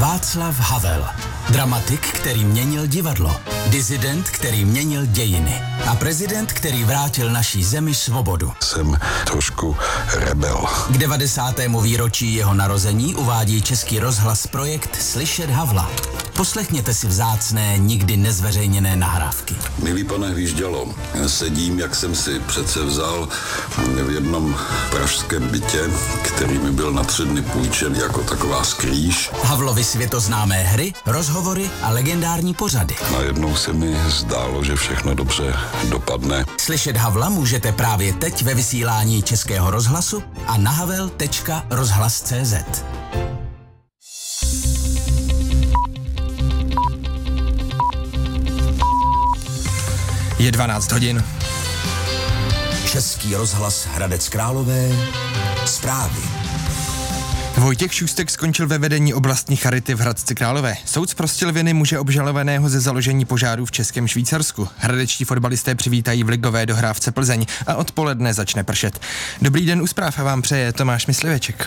Václav Havel. Dramatik, který měnil divadlo. Disident, který měnil dějiny. A prezident, který vrátil naší zemi svobodu. Jsem trošku rebel. K 90. výročí jeho narození uvádí Český rozhlas projekt Slyšet Havla. Poslechněte si vzácné, nikdy nezveřejněné nahrávky. Milý pane Hvíždělo, sedím, jak jsem si přece vzal, v jednom pražském bytě, který mi byl na 3 dny půjčen jako taková skrýž. Havlovy světoznámé hry, rozhovory a legendární pořady. Najednou se mi zdálo, že všechno dobře dopadne. Slyšet Havla můžete právě teď ve vysílání Českého rozhlasu a na havel.rozhlas.cz. Je 12 hodin. Český rozhlas Hradec Králové. Zprávy. Vojtěch Šůstek skončil ve vedení oblastní charity v Hradci Králové. Soud zprostil viny muže obžalovaného ze založení požáru v Českém Švýcarsku. Hradečtí fotbalisté přivítají v ligové dohrávce Plzeň a odpoledne začne pršet. Dobrý den u zpráv a vám přeje Tomáš Mysliveček.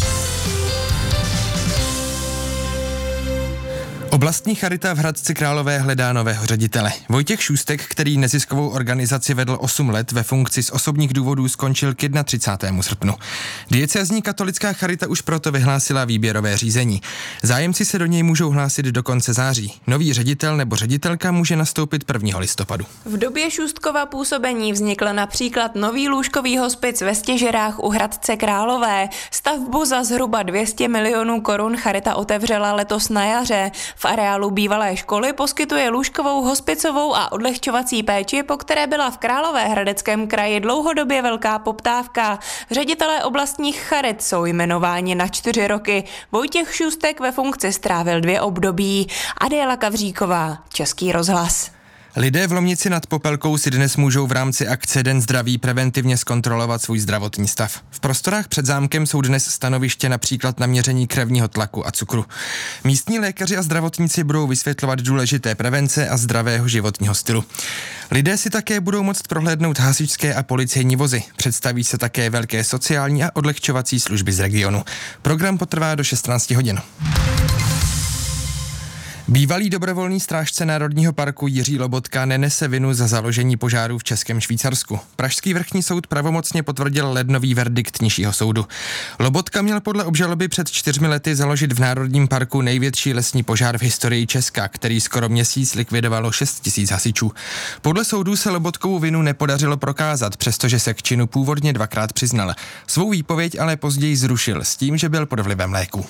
Oblastní charita v Hradci Králové hledá nového ředitele. Vojtěch Šůstek, který neziskovou organizaci vedl 8 let ve funkci z osobních důvodů, skončil k 31. srpnu. Diecézní katolická charita už proto vyhlásila výběrové řízení. Zájemci se do něj můžou hlásit do konce září. Nový ředitel nebo ředitelka může nastoupit 1. listopadu. V době Šůstkova působení vznikl například nový lůžkový hospic ve Stěžerách u Hradce Králové. Stavbu za zhruba 200 milionů korun charita otevřela letos na jaře. V areálu bývalé školy poskytuje lůžkovou, hospicovou a odlehčovací péči, po které byla v Královéhradeckém kraji dlouhodobě velká poptávka. Ředitelé oblastních charit jsou jmenováni na 4 roky. Vojtěch Šůstek ve funkci strávil 2 období. Adéla Kavříková, Český rozhlas. Lidé v Lomnici nad Popelkou si dnes můžou v rámci akce Den zdraví preventivně zkontrolovat svůj zdravotní stav. V prostorách před zámkem jsou dnes stanoviště například na měření krevního tlaku a cukru. Místní lékaři a zdravotníci budou vysvětlovat důležité prevence a zdravého životního stylu. Lidé si také budou moct prohlédnout hasičské a policejní vozy. Představí se také velké sociální a odlehčovací služby z regionu. Program potrvá do 16 hodin. Bývalý dobrovolný strážce Národního parku Jiří Lobotka nenese vinu za založení požáru v Českém Švýcarsku. Pražský vrchní soud pravomocně potvrdil lednový verdikt nižšího soudu. Lobotka měl podle obžaloby před 4 lety založit v Národním parku největší lesní požár v historii Česka, který skoro měsíc likvidovalo 6 000 hasičů. Podle soudu se Lobotkovu vinu nepodařilo prokázat, přestože se k činu původně 2krát přiznal. Svou výpověď ale později zrušil s tím, že byl pod vlivem léku.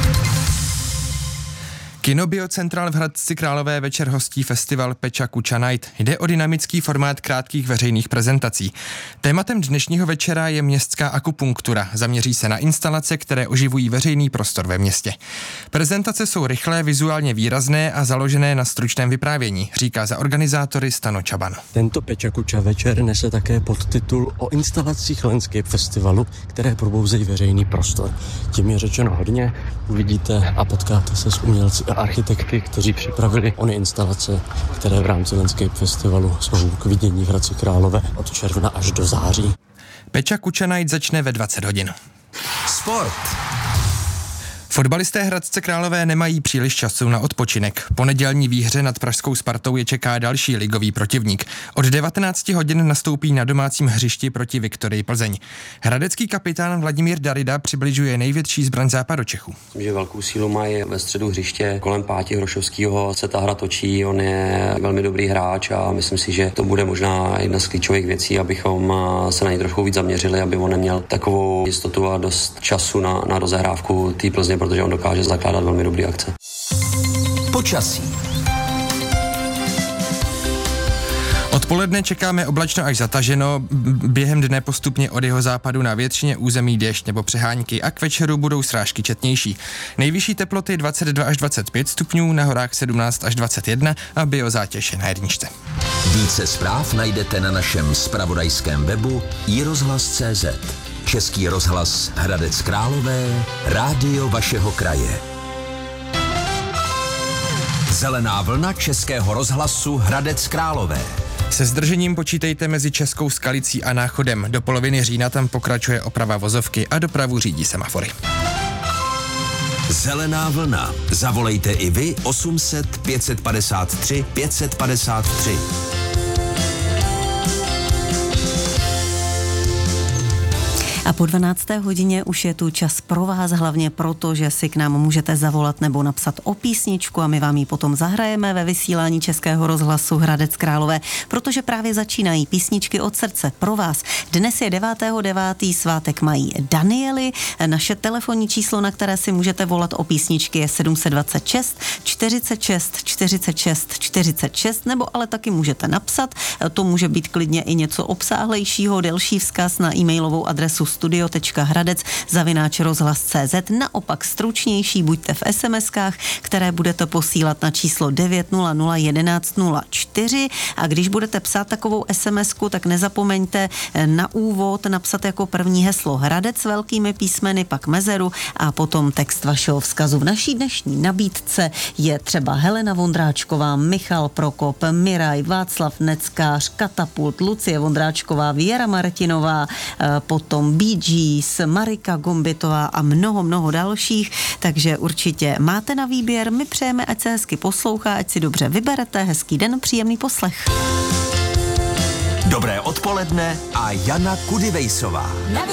Kino Biocentral v Hradci Králové večer hostí festival Peča Kuča Night. Jde o dynamický formát krátkých veřejných prezentací. Tématem dnešního večera je městská akupunktura. Zaměří se na instalace, které oživují veřejný prostor ve městě. Prezentace jsou rychlé, vizuálně výrazné a založené na stručném vyprávění, říká za organizátory Stano Čaban. Tento Peča Kuča večer nese také podtitul o instalacích Landscape festivalu, které probouzejí veřejný prostor. Tím je řečeno hodně, uvidíte a potkáte se s umělci a architekty, kteří připravili ony instalace, které v rámci Landscape festivalu jsou k vidění v Hradci Králové od června až do září. Peča Kuča Night začne ve 20 hodin. Sport. Fotbalisté Hradce Králové nemají příliš času na odpočinek. Po nedělní výhře nad pražskou Spartou je čeká další ligový protivník. Od 19 hodin nastoupí na domácím hřišti proti Viktorii Plzeň. Hradecký kapitán Vladimír Darida přibližuje největší zbraň Západočechů. Myslím, že velkou sílu mají ve středu hřiště. Kolem Páti Hrošovského se ta hra točí, on je velmi dobrý hráč a myslím si, že to bude možná jedna z klíčových věcí, abychom se na něj trochu víc zaměřili, aby on neměl takovou jistotu a dost času na rozehrávku té Plzně, protože on dokáže zakládat velmi dobrý akce. Počasí. Odpoledne čekáme oblačno až zataženo, během dne postupně od jeho západu na většině území déšť nebo přehánky a k večeru budou srážky četnější. Nejvyšší teploty 22 až 25 stupňů, na horách 17 až 21 a biozátěž je na 1. Více zpráv najdete na našem zpravodajském webu iRozhlas.cz. Český rozhlas Hradec Králové, rádio vašeho kraje. Zelená vlna Českého rozhlasu Hradec Králové. Se zdržením počítejte mezi Českou Skalicí a Náchodem. Do poloviny října tam pokračuje oprava vozovky a dopravu řídí semafory. Zelená vlna. Zavolejte i vy 800 553 553. A po 12. hodině už je tu čas pro vás, hlavně proto, že si k nám můžete zavolat nebo napsat o písničku a my vám ji potom zahrajeme ve vysílání Českého rozhlasu Hradec Králové, protože právě začínají písničky od srdce pro vás. Dnes je 9.9. svátek mají Daniely. Naše telefonní číslo, na které si můžete volat o písničky, je 726 46 46 46, nebo ale taky můžete napsat. To může být klidně i něco obsáhlejšího, delší vzkaz na e-mailovou adresu studio.hradec@rozhlas.cz. Naopak stručnější buďte v SMS-kách, které budete posílat na číslo 900 11 04, a když budete psát takovou SMS-ku, tak nezapomeňte na úvod napsat jako první heslo Hradec velkými písmeny, pak mezeru a potom text vašeho vzkazu. V naší dnešní nabídce je třeba Helena Vondráčková, Michal Prokop, Miraj, Václav Neckář, Katapult, Lucie Vondráčková, Věra Martinová, potom Bee Gees, Marika Gombitová a mnoho dalších, takže určitě máte na výběr. My přejeme, ať se hezky poslouchá, ať si dobře vyberete. Hezký den, příjemný poslech. Dobré odpoledne a Jana Kudivejsová.